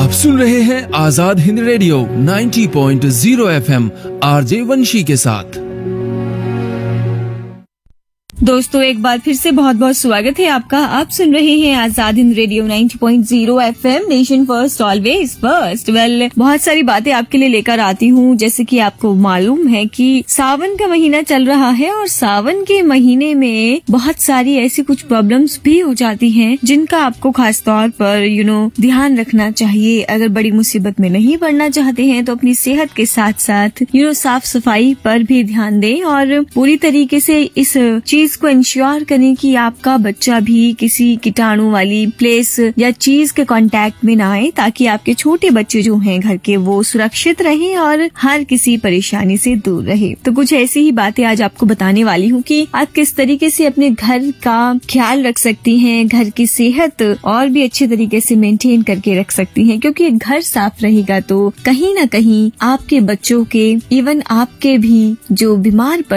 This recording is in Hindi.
आप सुन रहे हैं Azad Hind radio 90.0 FM RJ वंशी के साथ। दोस्तों एक बार फिर से बहुत बहुत स्वागत है आपका। आप सुन रहे हैं Azad Hind radio 90.0 FM, nation first always first. बहुत सारी बातें आपके लिए लेकर आती हूँ। जैसे कि आपको मालूम है कि सावन का महीना चल रहा है और सावन के महीने में बहुत सारी ऐसी कुछ प्रॉब्लम्स भी हो जाती हैं जिनका आपको खास तौर पर ध्यान रखना चाहिए। अगर बड़ी मुसीबत में नहीं पड़ना चाहते हैं तो अपनी सेहत के साथ साथ साफ सफाई पर भी ध्यान दें और पूरी तरीके से इस चीज को इंश्योर करें कि आपका बच्चा भी किसी कीटाणु वाली प्लेस या चीज के कांटेक्ट में ना आए, ताकि आपके छोटे बच्चे जो हैं घर के वो सुरक्षित रहें और हर किसी परेशानी से दूर रहे। तो कुछ ऐसी ही बातें आज आपको बताने वाली हूँ कि आप किस तरीके से अपने घर का ख्याल रख सकती हैं, घर की सेहत और भी अच्छे तरीके से मेंटेन करके रख सकती हैं। क्योंकि घर साफ रहेगा तो कहीं न कहीं आपके बच्चों के, इवन आपके भी जो बीमार